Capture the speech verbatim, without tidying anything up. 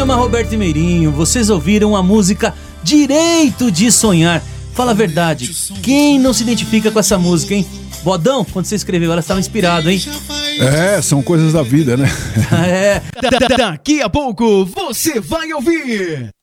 programa Roberto e Meirinho, vocês ouviram a música Direito de Sonhar. Fala a verdade, quem não se identifica com essa música, hein? Bodão, quando você escreveu, ela estava inspirada, hein? É, são coisas da vida, né? É. Daqui a pouco você vai ouvir